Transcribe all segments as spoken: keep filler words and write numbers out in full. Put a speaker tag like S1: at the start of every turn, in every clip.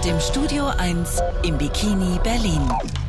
S1: dem Studio eins im Bikini Berlin.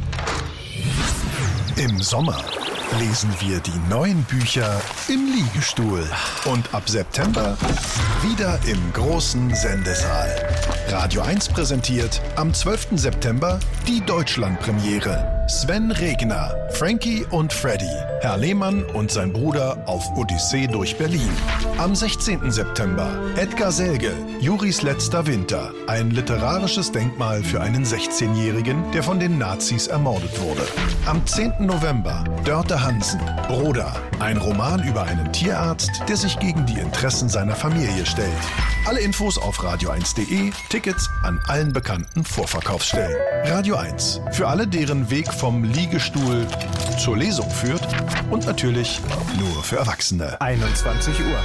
S2: Im Sommer lesen wir die neuen Bücher im Liegestuhl. Und ab September wieder im großen Sendesaal. Radio eins präsentiert am zwölften September die Deutschlandpremiere. Sven Regner, Frankie und Freddy, Herr Lehmann und sein Bruder auf Odyssee durch Berlin. Am sechzehnten September Edgar Selge, Juris letzter Winter. Ein literarisches Denkmal für einen sechzehnjährigen, der von den Nazis ermordet wurde. Am zehnten November Dörte Hansen, Broda. Ein Roman über einen Tierarzt, der sich gegen die Interessen seiner Familie stellt. Alle Infos auf radio eins punkt de, Tickets an allen bekannten Vorverkaufsstellen. Radio eins, für alle, deren Weg vom Liegestuhl zur Lesung führt und natürlich nur für Erwachsene. einundzwanzig Uhr.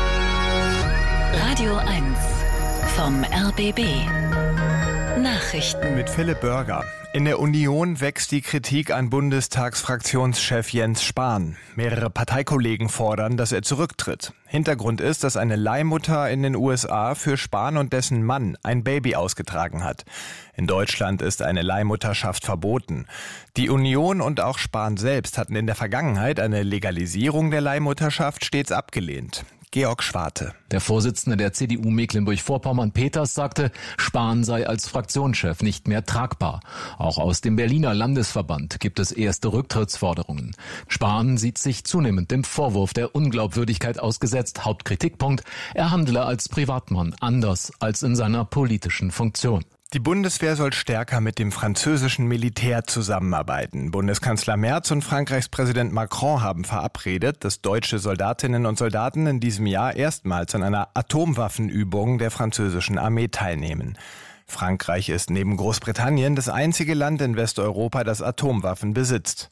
S1: Radio eins vom R B B. Nachrichten
S3: mit Philipp Börger. In der Union wächst die Kritik an Bundestagsfraktionschef Jens Spahn. Mehrere Parteikollegen fordern, dass er zurücktritt. Hintergrund ist, dass eine Leihmutter in den U S A für Spahn und dessen Mann ein Baby ausgetragen hat. In Deutschland ist eine Leihmutterschaft verboten. Die Union und auch Spahn selbst hatten in der Vergangenheit eine Legalisierung der Leihmutterschaft stets abgelehnt. Georg Schwarte.
S4: Der Vorsitzende der C D U Mecklenburg-Vorpommern, Peters, sagte, Spahn sei als Fraktionschef nicht mehr tragbar. Auch aus dem Berliner Landesverband gibt es erste Rücktrittsforderungen. Spahn sieht sich zunehmend dem Vorwurf der Unglaubwürdigkeit ausgesetzt. Hauptkritikpunkt, er handle als Privatmann anders als in seiner politischen Funktion.
S3: Die Bundeswehr soll stärker mit dem französischen Militär zusammenarbeiten. Bundeskanzler Merz und Frankreichs Präsident Macron haben verabredet, dass deutsche Soldatinnen und Soldaten in diesem Jahr erstmals an einer Atomwaffenübung der französischen Armee teilnehmen. Frankreich ist neben Großbritannien das einzige Land in Westeuropa, das Atomwaffen besitzt.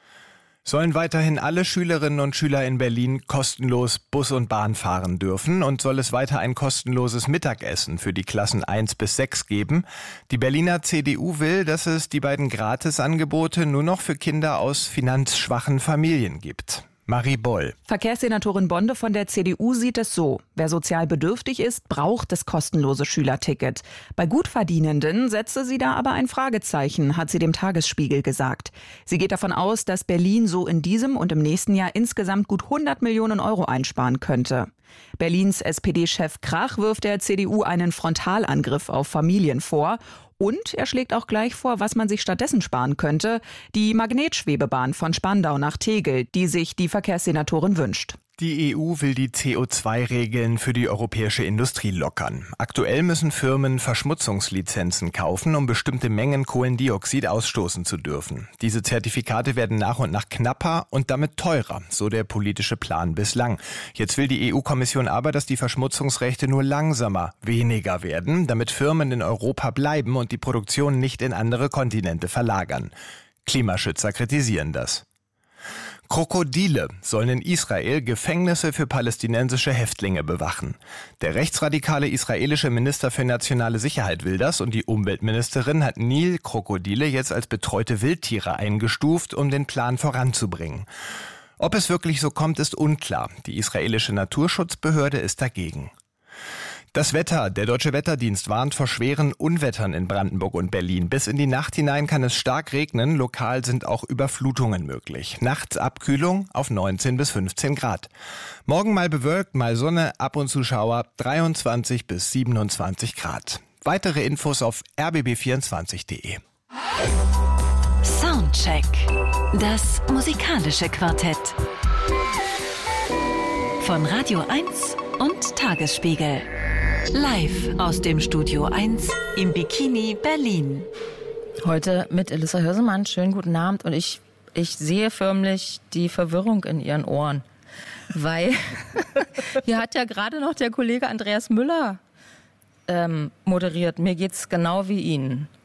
S3: Sollen weiterhin alle Schülerinnen und Schüler in Berlin kostenlos Bus und Bahn fahren dürfen und soll es weiter ein kostenloses Mittagessen für die Klassen eins bis sechs geben? Die Berliner C D U will, dass es die beiden Gratisangebote nur noch für Kinder aus finanzschwachen Familien gibt. Marie Boll.
S5: Verkehrssenatorin Bonde von der C D U sieht es so. Wer sozial bedürftig ist, braucht das kostenlose Schülerticket. Bei Gutverdienenden setze sie da aber ein Fragezeichen, hat sie dem Tagesspiegel gesagt. Sie geht davon aus, dass Berlin so in diesem und im nächsten Jahr insgesamt gut hundert Millionen Euro einsparen könnte. Berlins S P D-Chef Krach wirft der C D U einen Frontalangriff auf Familien vor. Und er schlägt auch gleich vor, was man sich stattdessen sparen könnte. Die Magnetschwebebahn von Spandau nach Tegel, die sich die Verkehrssenatorin wünscht.
S3: Die E U will die C O zwei Regeln für die europäische Industrie lockern. Aktuell müssen Firmen Verschmutzungslizenzen kaufen, um bestimmte Mengen Kohlendioxid ausstoßen zu dürfen. Diese Zertifikate werden nach und nach knapper und damit teurer, so der politische Plan bislang. Jetzt will die E U-Kommission aber, dass die Verschmutzungsrechte nur langsamer weniger werden, damit Firmen in Europa bleiben und die Produktion nicht in andere Kontinente verlagern. Klimaschützer kritisieren das. Krokodile sollen in Israel Gefängnisse für palästinensische Häftlinge bewachen. Der rechtsradikale israelische Minister für nationale Sicherheit will das und die Umweltministerin hat Nilkrokodile jetzt als betreute Wildtiere eingestuft, um den Plan voranzubringen. Ob es wirklich so kommt, ist unklar. Die israelische Naturschutzbehörde ist dagegen. Das Wetter. Der Deutsche Wetterdienst warnt vor schweren Unwettern in Brandenburg und Berlin. Bis in die Nacht hinein kann es stark regnen. Lokal sind auch Überflutungen möglich. Nachts Abkühlung auf neunzehn bis fünfzehn Grad. Morgen mal bewölkt, mal Sonne, ab und zu Schauer, dreiundzwanzig bis siebenundzwanzig Grad. Weitere Infos auf r b b vierundzwanzig punkt de.
S1: Soundcheck. Das musikalische Quartett. Von Radio eins und Tagesspiegel. Live aus dem Studio eins im Bikini Berlin.
S6: Heute mit Elissa Hörsemann. Schönen guten Abend. Und ich, ich sehe förmlich die Verwirrung in ihren Ohren. Weil hier hat ja gerade noch der Kollege Andreas Müller ähm, moderiert. Mir geht's genau wie Ihnen.